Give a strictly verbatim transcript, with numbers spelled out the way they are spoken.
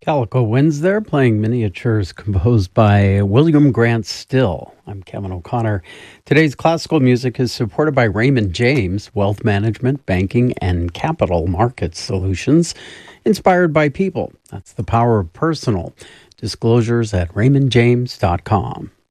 Calico Winds there, playing miniatures composed by William Grant Still. I'm Kevin O'Connor. Today's classical music is supported by Raymond James, wealth management, banking, and capital market solutions inspired by people. That's the power of personal. Disclosures at raymond james dot com.